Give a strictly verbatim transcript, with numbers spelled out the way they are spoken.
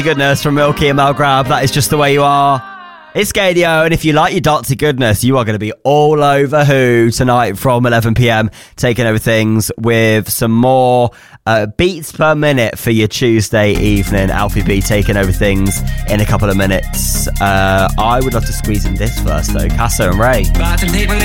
Goodness from Milky and Mel Grab. That is just the way you are. It's Gadio, and if you like your Dotsy goodness, you are going to be all over Who tonight from eleven p.m, taking over things with some more uh, beats per minute for your Tuesday evening. Alfie B taking over things in a couple of minutes. Uh, I would love to squeeze in this first, though. Casa and Ray.